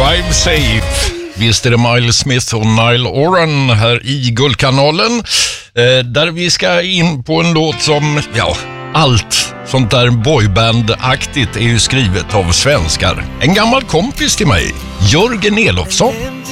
Drive Safe. Visst är det Miles Smith och Niall Horan här i Guldkanalen. Där vi ska in på en låt som, allt sånt där boyband-aktigt är ju skrivet av svenskar. En gammal kompis till mig, Jörgen Elofsson.